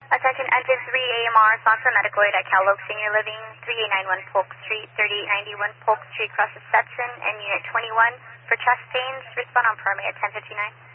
Attention, engine 3 AMR, response for medical aid at Cal Oak Senior Living, 3891 Polk Street, 3891 Polk Street, cross reception, and Unit 21 for chest pains. Respond on primary at 10:59.